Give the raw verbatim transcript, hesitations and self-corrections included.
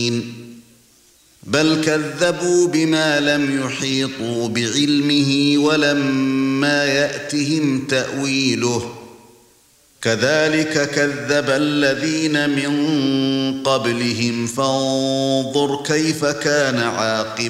بل كذبوا بما لم يحيطوا بعلمه ولما يأتهم تأويله كذلك كذب الذين من قبلهم فانظر كيف كان عاقبة